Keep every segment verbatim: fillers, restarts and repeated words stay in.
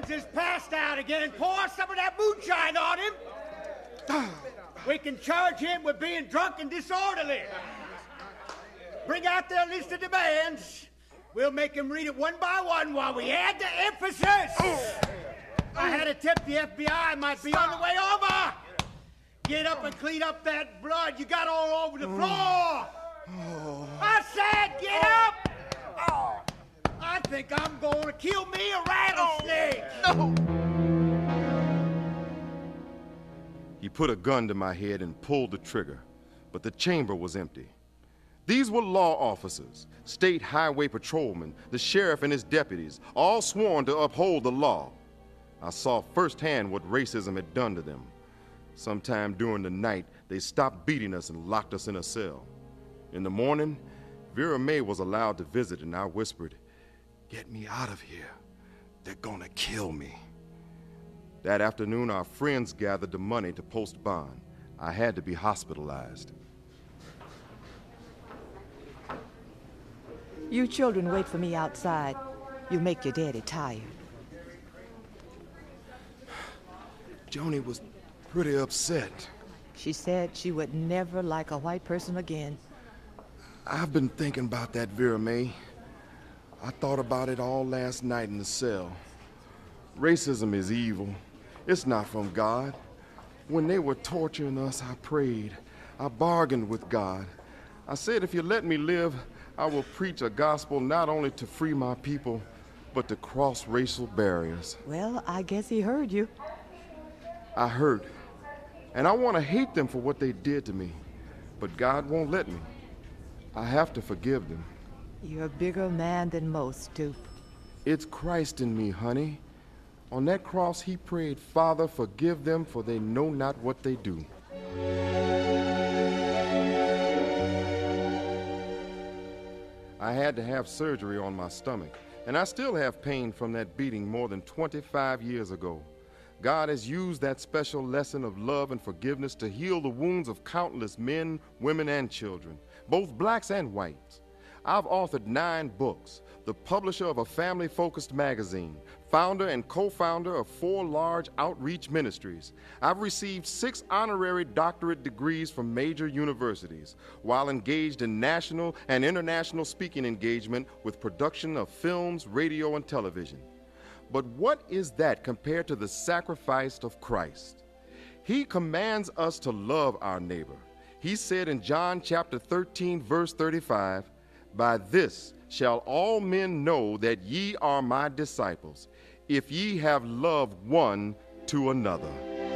Races is passed out again. Pour some of that moonshine on him. We can charge him with being drunk and disorderly. Bring out their list of demands. We'll make him read it one by one while we add the emphasis. I had a tip the F B I might be on the way over. Get up and clean up that blood you got all over the floor. I said get up. I think I'm going to kill me a rattlesnake. No. He put a gun to my head and pulled the trigger, but the chamber was empty. These were law officers, state highway patrolmen, the sheriff and his deputies, all sworn to uphold the law. I saw firsthand what racism had done to them. Sometime during the night, they stopped beating us and locked us in a cell. In the morning, Vera May was allowed to visit, and I whispered, "Get me out of here. They're gonna kill me." That afternoon, our friends gathered the money to post bond. I had to be hospitalized. You children wait for me outside. You'll make your daddy tired. Joni was pretty upset. She said she would never like a white person again. I've been thinking about that, Vera May. I thought about it all last night in the cell. Racism is evil. It's not from God. When they were torturing us, I prayed. I bargained with God. I said, if you let me live, I will preach a gospel not only to free my people, but to cross racial barriers. Well, I guess he heard you. I hurt, and I want to hate them for what they did to me, but God won't let me. I have to forgive them. You're a bigger man than most, Stoop. It's Christ in me, honey. On that cross, he prayed, "Father, forgive them, for they know not what they do." I had to have surgery on my stomach, and I still have pain from that beating more than twenty-five years ago. God has used that special lesson of love and forgiveness to heal the wounds of countless men, women, and children, both blacks and whites. I've authored nine books, the publisher of a family-focused magazine, founder and co-founder of four large outreach ministries. I've received six honorary doctorate degrees from major universities, while engaged in national and international speaking engagement with production of films, radio, and television. But what is that compared to the sacrifice of Christ? He commands us to love our neighbor. He said in John chapter thirteen, verse thirty-five, "By this shall all men know that ye are my disciples, if ye have love one to another."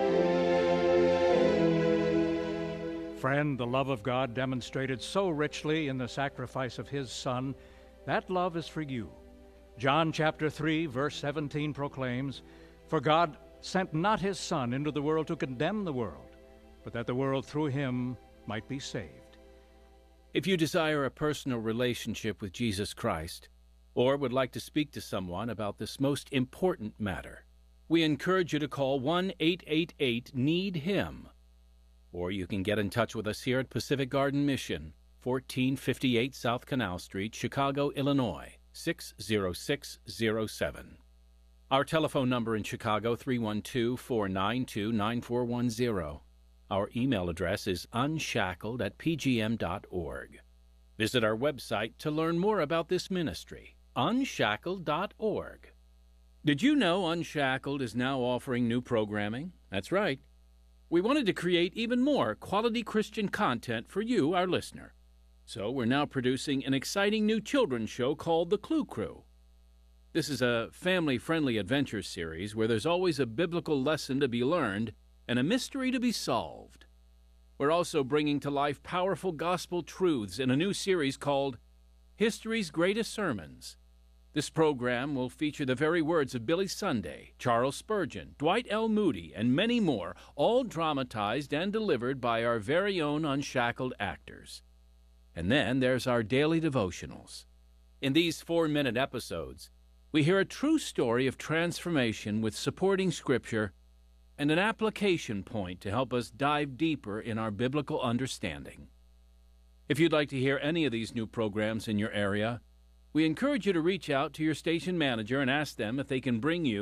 Friend, the love of God demonstrated so richly in the sacrifice of his Son, that love is for you. John chapter three, verse seventeen proclaims, "For God sent not his Son into the world to condemn the world, but that the world through him might be saved." If you desire a personal relationship with Jesus Christ, or would like to speak to someone about this most important matter, we encourage you to call one eight eight eight need him. Or you can get in touch with us here at Pacific Garden Mission, fourteen fifty-eight South Canal Street, Chicago, Illinois, six zero six zero seven. Our telephone number in Chicago, three one two, four nine two, nine four one zero. Our email address is unshackled at p g m dot org. Visit our website to learn more about this ministry, unshackled dot org. Did you know Unshackled is now offering new programming? That's right. We wanted to create even more quality Christian content for you, our listener. So we're now producing an exciting new children's show called The Clue Crew. This is a family-friendly adventure series where there's always a biblical lesson to be learned and a mystery to be solved. We're also bringing to life powerful gospel truths in a new series called History's Greatest Sermons. This program will feature the very words of Billy Sunday, Charles Spurgeon, Dwight L. Moody, and many more, all dramatized and delivered by our very own Unshackled actors. And then there's our daily devotionals. In these four-minute episodes, we hear a true story of transformation with supporting scripture and an application point to help us dive deeper in our biblical understanding. If you'd like to hear any of these new programs in your area, we encourage you to reach out to your station manager and ask them if they can bring you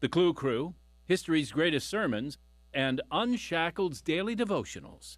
The Clue Crew, History's Greatest Sermons, and Unshackled's Daily Devotionals.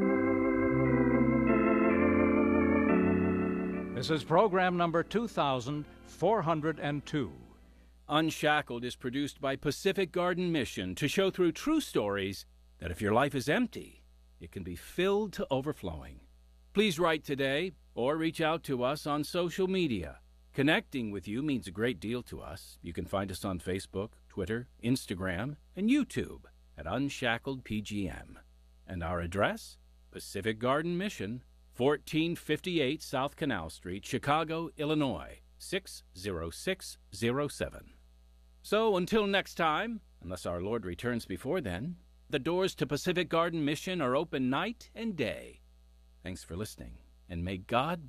This is program number two thousand four hundred two. Unshackled is produced by Pacific Garden Mission to show through true stories that if your life is empty, it can be filled to overflowing. Please write today or reach out to us on social media. Connecting with you means a great deal to us. You can find us on Facebook, Twitter, Instagram, and YouTube at Unshackled P G M. And our address? Pacific Garden Mission, fourteen fifty-eight South Canal Street, Chicago, Illinois, six zero six zero seven. So until next time, unless our Lord returns before then, the doors to Pacific Garden Mission are open night and day. Thanks for listening, and may God bless.